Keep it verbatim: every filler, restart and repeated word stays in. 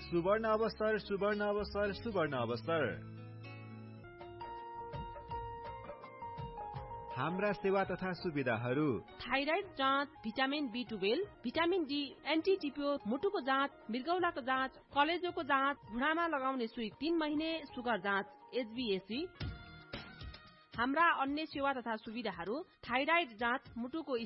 सुवर्ण अवसर सुवर्ण अवसर सुवर्ण अवसर। हाम्रा सेवा तथा सुविधाहरू थाइराइड जाँच, vitamin be twelve, vitamin D, anti टिपियो, मुटुको जाँच, मृगौलाको जाँच, कलेजोको जाँच, घुँडामा लगाउने सुई तीन महिने, सुगर जाँच, एचबीएसी। हाम्रा अन्य सेवा तथा सुविधाहरू थाइराइड जाँच, मुटुको